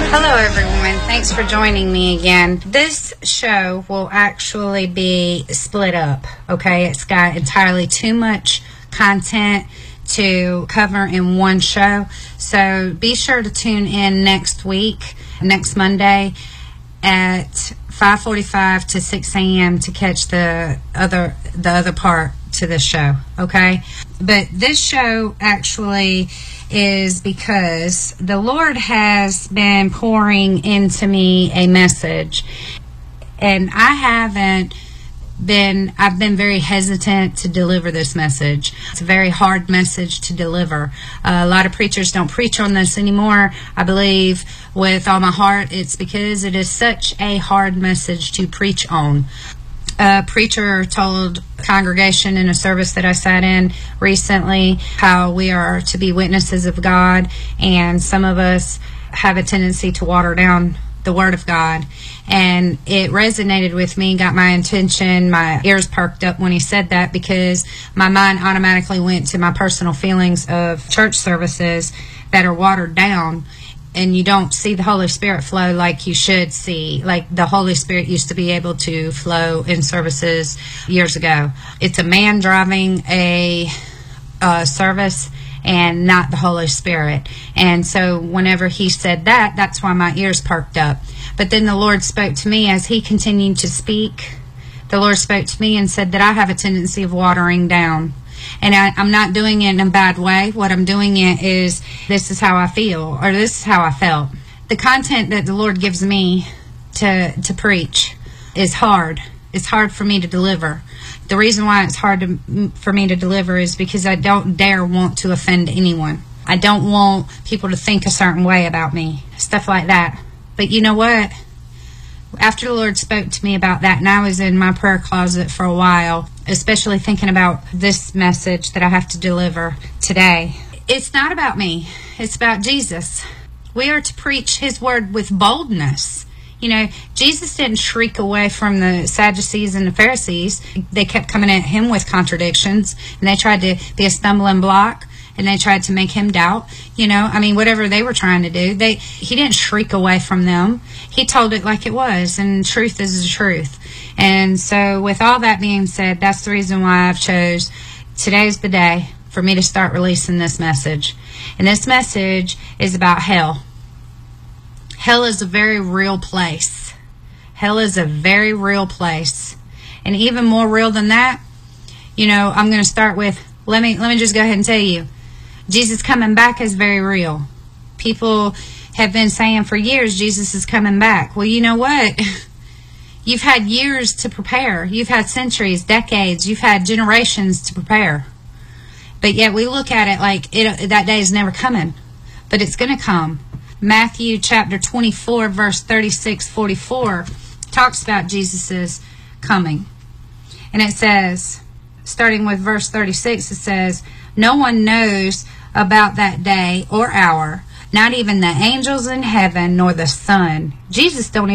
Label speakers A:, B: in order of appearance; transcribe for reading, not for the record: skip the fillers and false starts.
A: Hello everyone, thanks for joining me again. This show will actually be split up, okay? It's got entirely too much content to cover in one show, so be sure to tune in next week, next Monday at 5:45 to 6 a.m. to catch the other part to this show, okay? But this show actually is because the Lord has been pouring into me a message, and I've been very hesitant to deliver this message. It's a very hard message to deliver. A lot of preachers don't preach on this anymore. I believe with all my heart it's because it is such a hard message to preach on. A preacher told a congregation in a service that I sat in recently how we are to be witnesses of God, and some of us have a tendency to water down the Word of God. And it resonated with me, got my attention, my ears perked up when he said that, because my mind automatically went to my personal feelings of church services that are watered down, and you don't see the Holy Spirit flow like you should see. Like the Holy Spirit used to be able to flow in services years ago. It's a man driving a service and not the Holy Spirit. And so whenever he said that, that's why my ears perked up. But then the Lord spoke to me as he continued to speak. The Lord spoke to me and said that I have a tendency of watering down. And I'm not doing it in a bad way. What I'm doing it is, this is how I feel, or this is how I felt. The content that the Lord gives me to preach is hard. It's hard for me to deliver. The reason why it's hard for me to deliver is because I don't dare want to offend anyone. I don't want people to think a certain way about me, stuff like that. But you know what? After the Lord spoke to me about that, and I was in my prayer closet for a while, especially thinking about this message that I have to deliver today. It's not about me. It's about Jesus. We are to preach his word with boldness. You know, Jesus didn't shriek away from the Sadducees and the Pharisees. They kept coming at him with contradictions, and they tried to be a stumbling block, and they tried to make him doubt. You know, I mean, whatever they were trying to do, he didn't shriek away from them. He told it like it was, and truth is the truth. And so with all that being said, that's the reason why I've chose today's the day for me to start releasing this message. And this message is about hell. Hell is a very real place. Hell is a very real place. And even more real than that, you know, I'm going to start with, let me just go ahead and tell you, Jesus coming back is very real. People have been saying for years, Jesus is coming back. Well, you know what? You've had years to prepare. You've had centuries, decades. You've had generations to prepare. But yet we look at it like that day is never coming. But it's going to come. Matthew chapter 24, verse 36-44 talks about Jesus's coming. And it says, starting with verse 36, it says, "No one knows about that day or hour, not even the angels in heaven nor the Son." Jesus don't